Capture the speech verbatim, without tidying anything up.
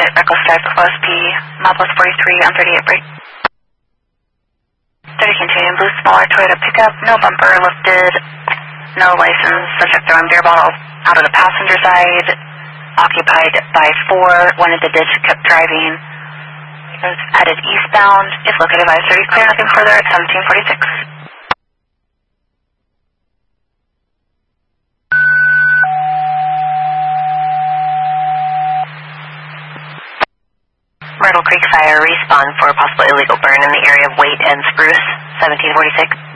right, reckless drive with O S P, Mobile forty-three on thirty-eight break. thirty continuing, blue smaller Toyota pickup, no bumper lifted, no license, subject throwing beer bottle out of the passenger side, occupied by four, went into the ditch, kept driving, was headed eastbound, is located by thirty clear, nothing further at seventeen forty-six. Myrtle Creek Fire, respawn for possible illegal burn in the area of Waite and Spruce, seventeen forty-six.